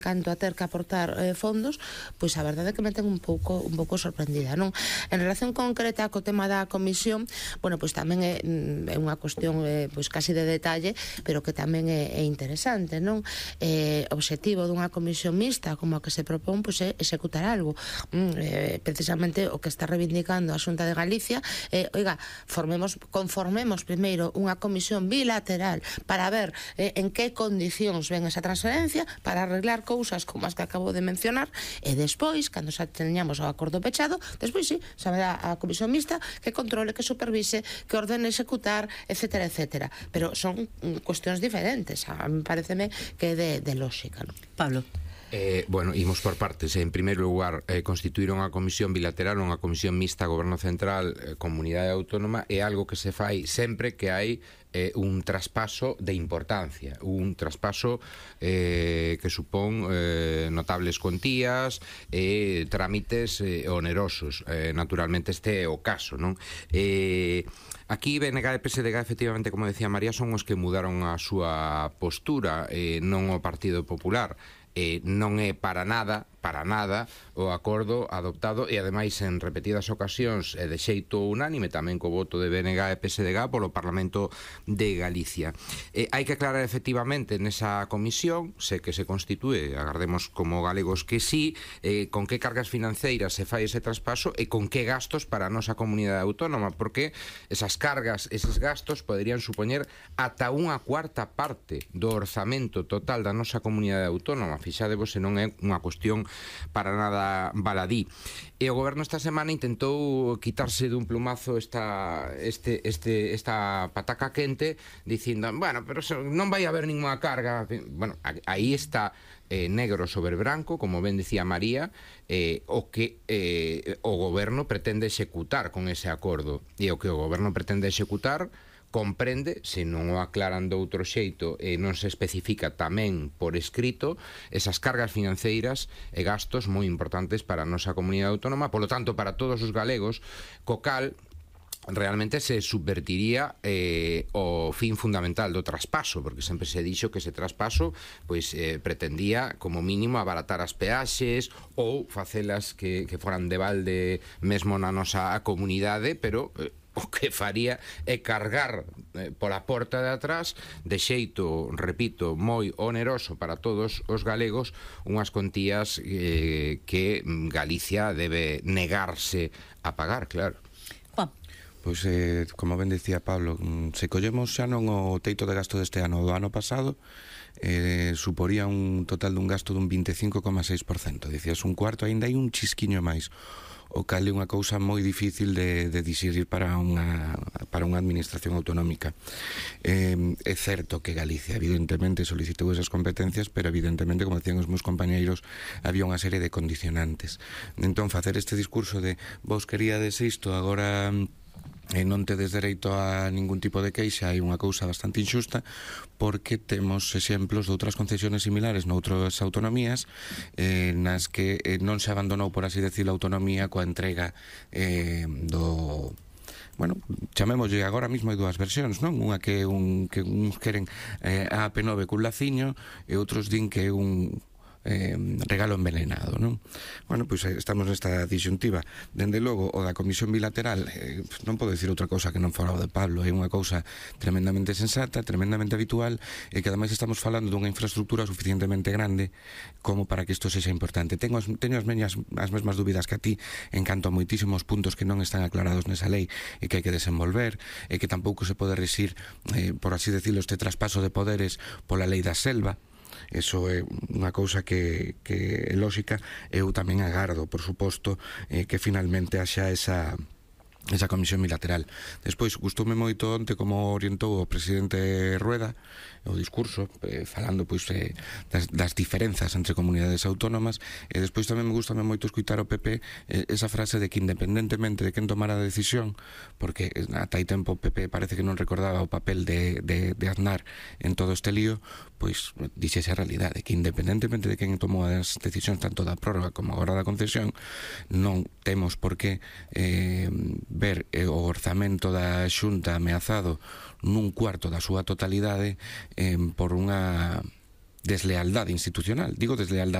canto a ter que aportar fondos, pois a verdade é que me ten un pouco sorprendida, non? En relación concreta co tema da comisión, bueno, pois tamén é unha cuestión pois casi de detalle, pero que tamén é interesante, non? O obxectivo dunha comisión mixta como a que se propón, pois é executar algo. Precisamente o que está reivindicando a Xunta de Galicia oiga, conformemos primeiro unha comisión bilateral para ver en que condicións ven esa transferencia, para arreglar cousas como as que acabo de mencionar, e despois, cando xa teñamos o acordo pechado, despois sí, saberá a comisión mixta que controle, que supervise, que ordene executar, etcétera, etcétera. Pero son cuestións diferentes, a mí pareceme que é de lógica, non? Pablo. Bueno, imos por partes. En primeiro lugar, constituir unha comisión bilateral, unha comisión mixta Goberno Central, Comunidade Autónoma, é algo que se fai sempre que hai un traspaso de importancia, un traspaso que supón notables contías e trámites onerosos. Naturalmente este é o caso, non? Aquí BNG e PSDG, efectivamente, como decía María, son os que mudaron a súa postura, non o Partido Popular. Non é para nada o acordo adoptado, e ademais en repetidas ocasións e de xeito unánime, tamén co voto de BNG e PSDG polo Parlamento de Galicia. Hai que aclarar efectivamente nesa comisión, se que se constitúe, agardemos como galegos que sí, con que cargas financeiras se fai ese traspaso e con que gastos para a nosa comunidade autónoma, porque esas cargas, eses gastos poderían supoñer ata unha cuarta parte do orzamento total da nosa comunidade autónoma. Fixadevos se non é unha cuestión para nada baladí. E o goberno esta semana intentou quitarse dun plumazo esta pataca quente, dicindo, bueno, pero non vai haber ninguna carga. Bueno, aí está negro sobre branco, como ben dicía María, o que o goberno pretende executar con ese acordo. E o que o goberno pretende executar comprende, se non o aclaran de outro xeito e non se especifica tamén por escrito, esas cargas financeiras e gastos moi importantes para a nosa comunidade autónoma, polo tanto, para todos os galegos, co cal realmente se subvertiría o fin fundamental do traspaso, porque sempre se dixo que ese traspaso pois pretendía como mínimo abaratar as peaxes ou facelas que foran de balde mesmo na nosa comunidade, pero o que faría é cargar pola porta de atrás, de xeito, repito, moi oneroso para todos os galegos, unhas contías que Galicia debe negarse a pagar, claro. Juan. Pois, como ben decía Pablo, se collemos xa non o teito de gasto deste ano, do ano pasado, suporía un total dun gasto dun 25,6%. Dicías un cuarto, aínda hai un chisquiño máis, o cal é unha cousa moi difícil de dixerir para unha administración autonómica. É certo que Galicia evidentemente solicitou esas competencias, pero evidentemente, como decían os meus compañeiros, había unha serie de condicionantes. Entón, facer este discurso de vos queríades isto, agora non tedes dereito a ningún tipo de queixa, hai unha cousa bastante injusta, porque temos exemplos de outras concesiones similares noutras autonomías nas que non se abandonou, por así decirlo, a autonomía coa entrega do... Bueno, chamémoslle, agora mesmo hai dúas versións, non? Unha que uns queren a AP9 cun laciño e outros din que é un regalo envenenado, non? Bueno, pois estamos nesta disyuntiva. Dende logo, o da comisión bilateral, non podo dicir outra cousa que non fora o de Pablo, é unha cousa tremendamente sensata, tremendamente habitual, e que ademais estamos falando dunha infraestructura suficientemente grande como para que isto sexa importante. Teño as mesmas dúbidas que a ti en canto a moitísimos puntos que non están aclarados nesa lei e que hai que desenvolver, e que tampouco se pode resir, por así decirlo, este traspaso de poderes pola lei da selva. Eso é unha cousa que é lógica. Eu tamén agardo, por suposto, que finalmente haxa esa comisión bilateral. Despois, gustoume moito onte como orientou o presidente Rueda o discurso, falando pois das diferenzas entre comunidades autónomas, e despois tamén me gusta moito escutar o PP esa frase de que independentemente de quen tomara a decisión, porque ata hai tempo o PP parece que non recordaba o papel de Aznar en todo este lío, pois dixe esa realidade, que independentemente de quen tomou as decisións tanto da prórroga como agora da concesión, non temos por que ver o orzamento da Xunta ameazado nun cuarto da súa totalidade por unha deslealdade institucional. Digo deslealdade